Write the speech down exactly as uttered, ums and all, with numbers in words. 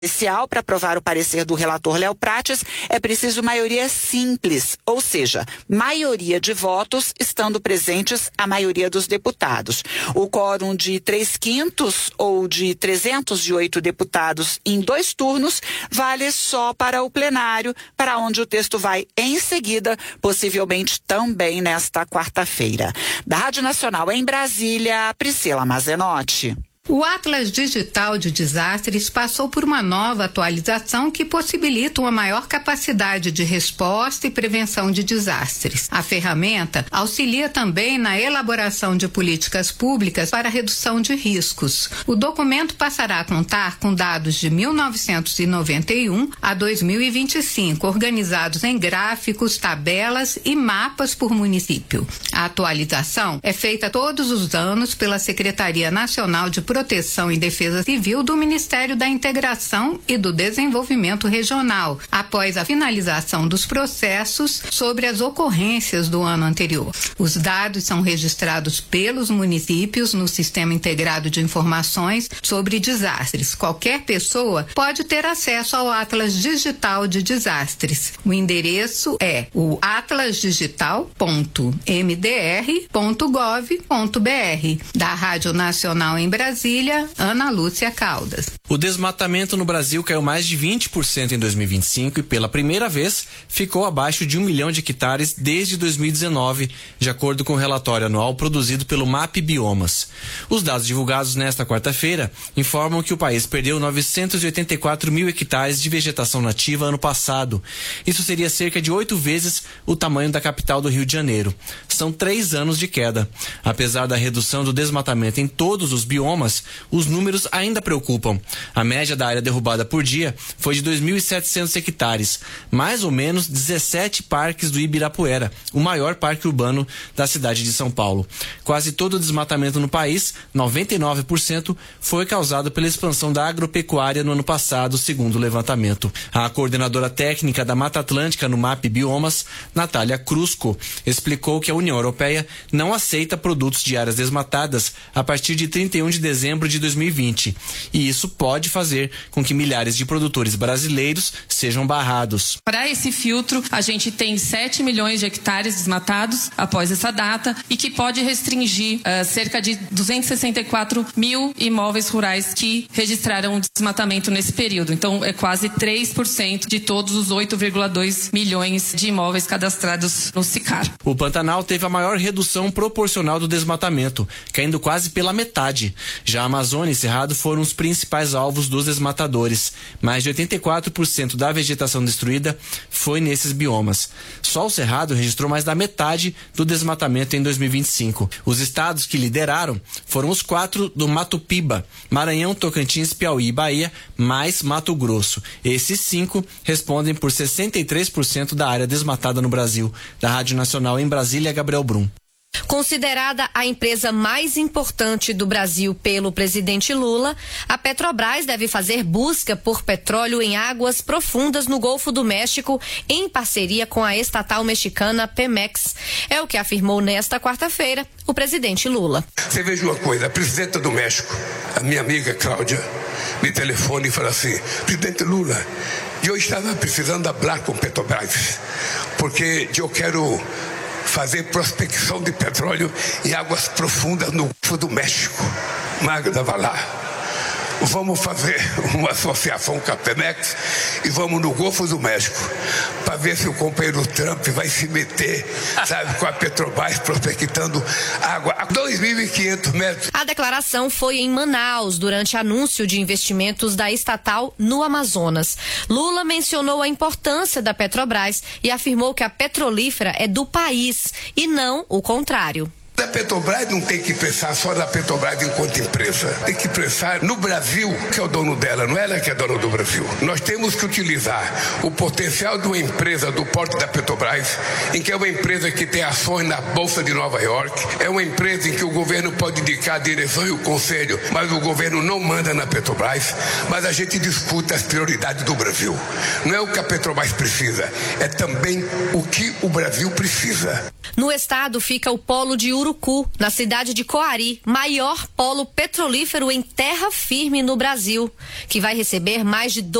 especial para aprovar o parecer do relator Léo Prates, é preciso maioria simples, ou seja, maioria de votos estando presentes a maioria dos deputados. O quórum de três quintos ou de trezentos e oito deputados em dois turnos vale só para o plenário, para onde o texto vai em seguida, possivelmente também nesta quarta-feira. Da Rádio Nacional em Brasília, Priscila Mazenotti. O Atlas Digital de Desastres passou por uma nova atualização que possibilita uma maior capacidade de resposta e prevenção de desastres. A ferramenta auxilia também na elaboração de políticas públicas para redução de riscos. O documento passará a contar com dados de mil novecentos e noventa e um a dois mil e vinte e cinco, organizados em gráficos, tabelas e mapas por município. A atualização é feita todos os anos pela Secretaria Nacional de Proteção e Defesa Civil do Ministério da Integração e do Desenvolvimento Regional, após a finalização dos processos sobre as ocorrências do ano anterior. Os dados são registrados pelos municípios no Sistema Integrado de Informações sobre Desastres. Qualquer pessoa pode ter acesso ao Atlas Digital de Desastres. O endereço é o atlas digital ponto m d r ponto gov ponto b r. Da Rádio Nacional em Brasília, Ana Lúcia Caldas. O desmatamento no Brasil caiu mais de vinte por cento em dois mil e vinte e cinco e pela primeira vez ficou abaixo de um milhão de hectares desde dois mil e dezenove, de acordo com o relatório anual produzido pelo M A P Biomas. Os dados divulgados nesta quarta-feira informam que o país perdeu novecentos e oitenta e quatro mil hectares de vegetação nativa ano passado. Isso seria cerca de oito vezes o tamanho da capital do Rio de Janeiro. São três anos de queda. Apesar da redução do desmatamento em todos os biomas, os números ainda preocupam. A média da área derrubada por dia foi de dois mil e setecentos hectares, mais ou menos dezessete parques do Ibirapuera, o maior parque urbano da cidade de São Paulo. Quase todo o desmatamento no país, noventa e nove por cento, foi causado pela expansão da agropecuária no ano passado, segundo o levantamento. A coordenadora técnica da Mata Atlântica no M A P Biomas, Natália Crusco, explicou que a União Europeia não aceita produtos de áreas desmatadas a partir de trinta e um de dezembro de dois mil e vinte, e isso pode fazer com que milhares de produtores brasileiros sejam barrados. Para esse filtro, a gente tem sete milhões de hectares desmatados após essa data e que pode restringir uh, cerca de duzentos e sessenta e quatro mil imóveis rurais que registraram desmatamento nesse período. Então, é quase três por cento de todos os oito vírgula dois milhões de imóveis cadastrados no SICAR. O Pantanal teve a maior redução proporcional do desmatamento, caindo quase pela metade. Já a Amazônia e Cerrado foram os principais alvos dos desmatadores. Mais de oitenta e quatro por cento da vegetação destruída foi nesses biomas. Só o Cerrado registrou mais da metade do desmatamento em dois mil e vinte e cinco. Os estados que lideraram foram os quatro do Mato Piba: Maranhão, Tocantins, Piauí e Bahia, mais Mato Grosso. Esses cinco respondem por sessenta e três por cento da área desmatada no Brasil. Da Rádio Nacional em Brasília, Gabriel Brum. Considerada a empresa mais importante do Brasil pelo presidente Lula, a Petrobras deve fazer busca por petróleo em águas profundas no Golfo do México, em parceria com a estatal mexicana Pemex. É o que afirmou nesta quarta-feira o presidente Lula. Você veja uma coisa, a presidenta do México, a minha amiga Cláudia, me telefona e fala assim: presidente Lula, eu estava precisando falar com Petrobras, porque eu quero fazer prospecção de petróleo em águas profundas no Golfo do México. Magda, vai lá. Vamos fazer uma associação com a Pemex e vamos no Golfo do México para ver se o companheiro Trump vai se meter, sabe, com a Petrobras prospectando água a dois mil e quinhentos metros. A declaração foi em Manaus durante anúncio de investimentos da estatal no Amazonas. Lula mencionou a importância da Petrobras e afirmou que a petrolífera é do país e não o contrário. A Petrobras não tem que pensar só na Petrobras enquanto empresa. Tem que pensar no Brasil, que é o dono dela, não é ela que é dona do Brasil. Nós temos que utilizar o potencial de uma empresa do porte da Petrobras, em que é uma empresa que tem ações na Bolsa de Nova York, é uma empresa em que o governo pode indicar a direção e o conselho, mas o governo não manda na Petrobras, mas a gente discuta as prioridades do Brasil. Não é o que a Petrobras precisa, é também o que o Brasil precisa. No estado fica o polo de Urucu, na cidade de Coari, maior polo petrolífero em terra firme no Brasil, que vai receber mais de